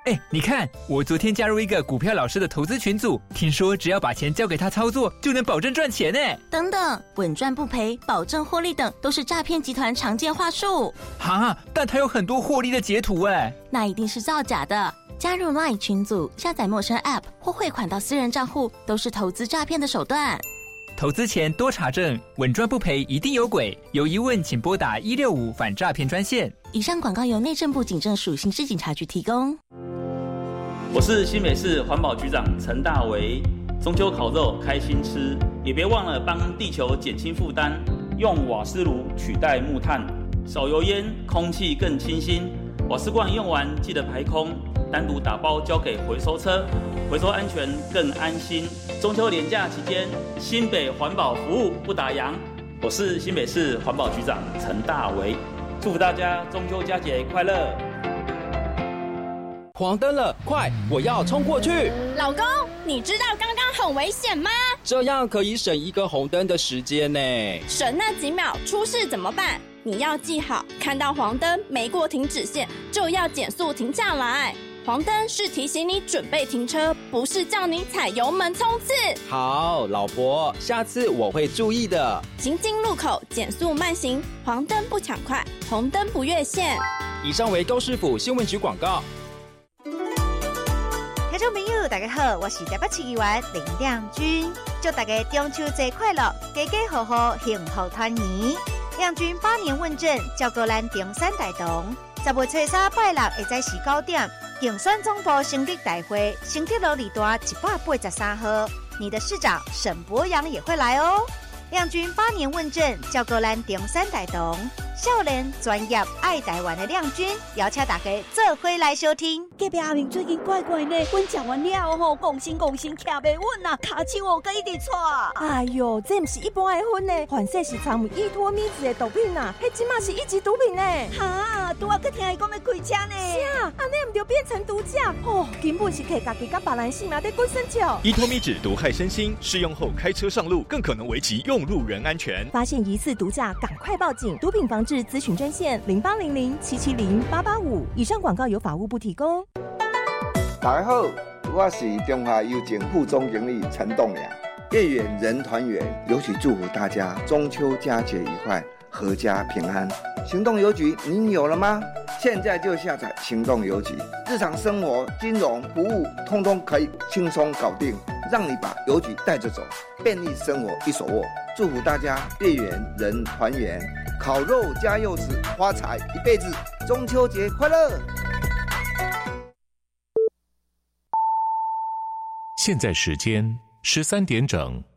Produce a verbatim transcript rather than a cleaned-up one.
哎，你看，我昨天加入一个股票老师的投资群组，听说只要把钱交给他操作，就能保证赚钱呢。 等等，稳赚不赔、保证获利等，都是诈骗集团常见话术。 哈，但他有很多获利的截图哎， 那一定是造假的。加入 LINE 群组，下载陌生 App 或汇款到私人账户，都是投资诈骗的手段。 投资前多查证，稳赚不赔一定有鬼。有疑问请拨打一六五反诈骗专线。 以上广告由内政部警政署刑事警察局提供。 我是新北市环保局长陈大为。中秋烤肉开心吃，也别忘了帮地球减轻负担，用瓦斯炉取代木炭，少油烟，空气更清新。瓦斯罐用完记得排空，单独打包交给回收车，回收安全更安心。中秋连假期间，新北环保服务不打烊。我是新北市环保局长陈大为，祝福大家中秋佳节快乐。 黄灯了，快，我要冲过去！ 老公，你知道刚刚很危险吗？ 这样可以省一个红灯的时间呢。 省那几秒，出事怎么办？你要记好，看到黄灯没过停止线，就要减速停下来。黄灯是提醒你准备停车，不是叫你踩油门冲刺。 好，老婆，下次我会注意的。 行经路口减速慢行，黄灯不抢快，红灯不越线。 以上为高市府新闻局广告。 听众朋友大家好，我是台北市议员林亮君，祝大家中秋节快乐，家家户户幸福团圆。亮君百年问政，照顾咱中山大同。十月初三拜六下午十九点，竞选总部成立大会，成绩路二段一百八十三号，你的市长沈博阳也会来哦。亮君百年问政，照顾咱中山大同。少年专业爱台湾的亮君，邀请大家做伙来收听。 隔壁阿明最近怪怪呢，阮食完了吼，讲心讲心徛袂稳啊，骹手哦，佮一直喘。哎哟，这不是一般的薰呢，反正是掺有依托咪子的毒品啊，迄即马是一级毒品呢。哈，拄啊佮听伊讲要开车呢。是啊，安尼唔就变成毒驾哦，根本是摕家己甲别人性命在滚生笑。 依托咪酯毒害身心，使用后开车上路更可能危及用路人安全。 发现疑似毒驾，赶快报警！毒品防治咨询专线零八零零七七零八八五。以上广告由法务部提供。 大家好，我是中华邮政副总经理陈栋梁。月圆人团圆，尤其祝福大家中秋佳节愉快，阖家平安。行动邮局您有了吗？现在就下载行动邮局，日常生活、金融服务，通通可以轻松搞定，让你把邮局带着走，便利生活一手握。祝福大家月圆人团圆，烤肉加柚子，发财一辈子，中秋节快乐！ 现在时间十三点整。